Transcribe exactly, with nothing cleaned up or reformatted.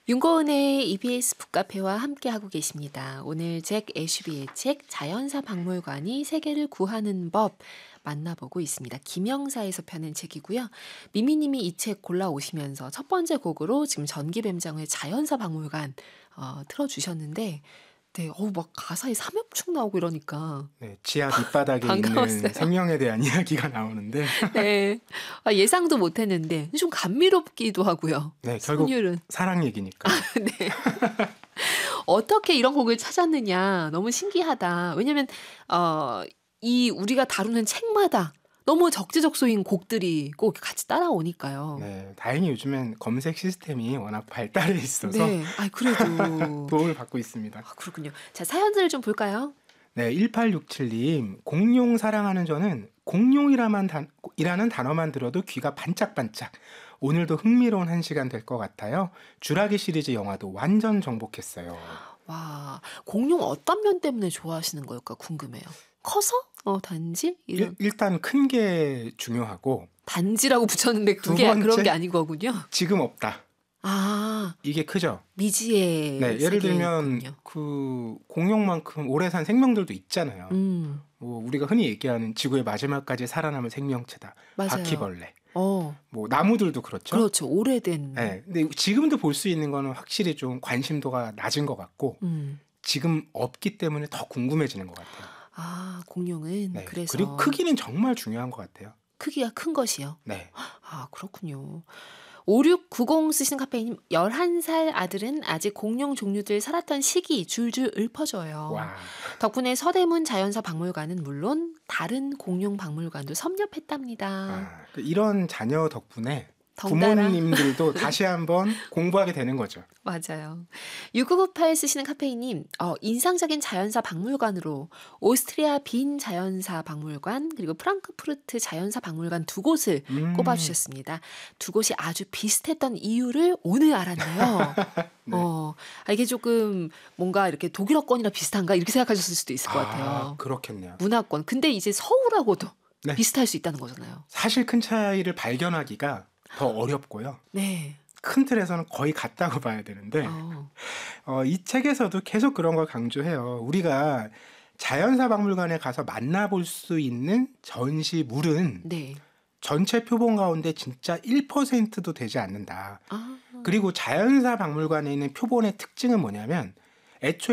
윤고은의 이비에스 북카페와 함께하고 계십니다. 오늘 잭 애슈비의 책 자연사 박물관이 세계를 구하는 법 만나보고 있습니다. 김영사에서 펴낸 책이고요. 미미님이 이 책 골라오시면서 첫 번째 곡으로 지금 전기뱀장어의 자연사 박물관 어, 틀어주셨는데 네, 어우 막 가사에 삼엽충 나오고 이러니까 네, 지하 밑바닥에 반가웠어요. 있는 생명에 대한 이야기가 나오는데 네, 아, 예상도 못했는데 좀 감미롭기도 하고요. 네, 결국 선율은. 사랑 얘기니까. 네. 어떻게 이런 곡을 찾았느냐 너무 신기하다. 왜냐면 어, 이 우리가 다루는 책마다 너무 적재적소인 곡들이 꼭 같이 따라오니까요. 네, 다행히 요즘엔 검색 시스템이 워낙 발달해 있어서 네, 아 그래도 도움을 받고 있습니다. 아, 그렇군요. 자, 사연들을 좀 볼까요? 네, 일팔육칠님 공룡 사랑하는 저는 공룡이라만 단, 이라는 단어만 들어도 귀가 반짝반짝. 오늘도 흥미로운 한 시간 될 것 같아요. 주라기 시리즈 영화도 완전 정복했어요. 와, 공룡 어떤 면 때문에 좋아하시는 걸까 궁금해요. 커서? 어, 단지? 이런. 일, 일단 큰 게 중요하고 단지라고 붙였는데 두 그게 번째, 그런 게 아닌 거군요. 지금 없다. 아, 이게 크죠? 미지의 네, 예를 들면 세계군요. 그 공룡만큼 오래 산 생명들도 있잖아요. 음, 뭐 우리가 흔히 얘기하는 지구의 마지막까지 살아남은 생명체다. 맞아요. 바퀴벌레. 어, 뭐 나무들도 그렇죠. 그렇죠. 오래된. 네, 근데 지금도 볼 수 있는 거는 확실히 좀 관심도가 낮은 것 같고 음. 지금 없기 때문에 더 궁금해지는 것 같아요. 아, 공룡은 네, 그래서 그리고 크기는 정말 중요한 것 같아요. 크기가 큰 것이요. 네, 아, 그렇군요. 오육구공 쓰시는 카페이님, 열한 살 아들은 아직 공룡 종류들 살았던 시기 줄줄 읊어줘요. 와, 덕분에 서대문 자연사 박물관은 물론 다른 공룡 박물관도 섭렵했답니다. 아, 이런 자녀 덕분에 덩달아. 부모님들도 다시 한번 공부하게 되는 거죠. 맞아요. 육구구팔 쓰시는 카페이님, 어, 인상적인 자연사 박물관으로 오스트리아 빈 자연사 박물관 그리고 프랑크푸르트 자연사 박물관 두 곳을 음, 꼽아주셨습니다. 두 곳이 아주 비슷했던 이유를 오늘 알았네요. 네. 어, 아, 이게 조금 뭔가 이렇게 독일어권이랑 비슷한가 이렇게 생각하셨을 수도 있을 것 아, 같아요. 그렇겠네요. 문화권. 근데 이제 서울하고도 네. 비슷할 수 있다는 거잖아요. 사실 큰 차이를 발견하기가 더 어렵고요. 네. 큰 틀에서는 거의 같다고 봐야 되는데 어. 어, 이 책에서도 계속 그런 걸 강조해요. 우리가 자연사 박물관에 가서 만나볼 수 있는 전시물은 네. 전체 표본 가운데 진짜 일 퍼센트도 되지 않는다. 아. 그리고 자연사 박물관에 있는 표본의 특징은 뭐냐면 애초에